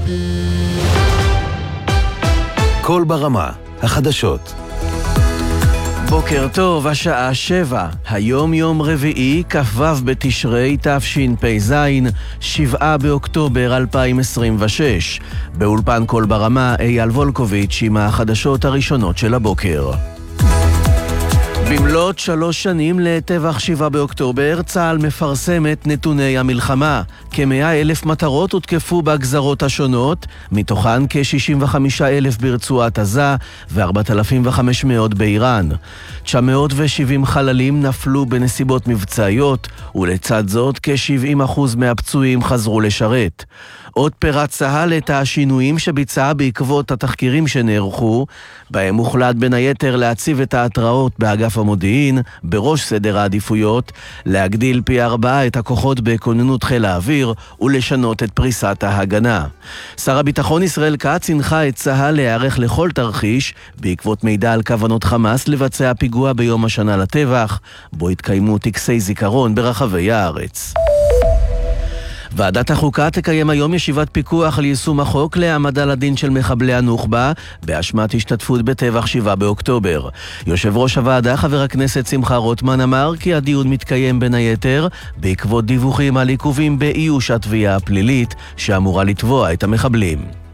קול ברמה, החדשות. בוקר טוב, השעה 7. היום יום רביעי, כ"ו בתשרי תשפ"ז, 7 באוקטובר 2026. באולפן קול ברמה, אייל וולקוביץ' עם החדשות הראשונות של הבוקר. במלאת 3 שנים לטבח 7 באוקטובר, צה"ל מפרסם את נתוני המלחמה. כ100,000 מטרות הותקפו בגזרות השונות, מתוכן כ65,000 ברצועת עזה ו4,500 באיראן. 970 חללים נפלו בנסיבות מבצעיות, ולצד זאת כ70% מהפצועים חזרו לשרת. עוד פירט צה"ל את השינויים שביצע בעקבות התחקירים שנערכו, בהם הוחלט בין היתר להציב את ההתראות באגף המודיעין בראש סדר העדיפויות, להגדיל פי 4 את הכוחות בכוננות חיל האוויר ולשנות את פריסת ההגנה. שר הביטחון ישראל כץ הנחה את צה"ל להיערך לכל תרחיש בעקבות מידע על כוונות חמאס לבצע פיגוע ביום השנה לטבח, בו התקיימו טקסי זיכרון ברחבי הארץ. ועדת החוקה תקיים היום ישיבת פיקוח על יישום החוק להעמדה לדין של מחבלי הנוח'בה באשמת השתתפות בטבח 7 באוקטובר. יושב ראש הוועדה חבר הכנסת שמחה רוטמן אמר כי הדיון מתקיים בין היתר בעקבות דיווחים על עיכובים באיוש התביעה הפלילית שאמורה לתבוע את המחבלים.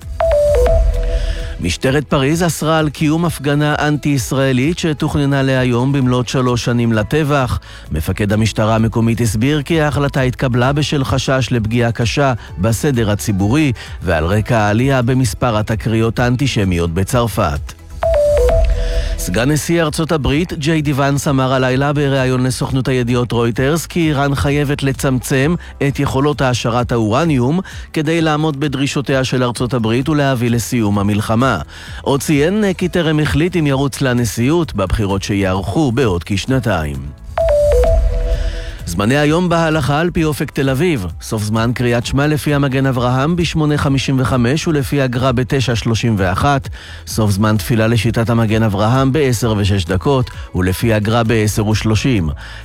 משטרת פריז אסרה על קיום הפגנה אנטי-ישראלית שתוכננה להיום במלאת 3 שנים לטבח. מפקד המשטרה המקומית הסביר כי ההחלטה התקבלה בשל חשש לפגיעה קשה בסדר הציבורי ועל רקע העלייה במספר התקריות האנטישמיות בצרפת. סגן נשיא ארצות הברית ג'יי די ואנס אמר הלילה בריאיון לסוכנות הידיעות רויטרס כי איראן חייבת לצמצם את יכולות העשרת האורניום כדי לעמוד בדרישותיה של ארצות הברית ולהביא לסיום המלחמה. עוד ציין כי טרם החליט אם ירוץ לנשיאות בבחירות שיערכו בעוד כשנתיים. זמני היום בהלכה על פי אופק תל אביב. סוף זמן קריאת שמע לפי המגן אברהם ב8:55 ולפי הגר"א ב9:31. סוף זמן תפילה לשיטת המגן אברהם ב10:06 ולפי הגר"א ב10:30.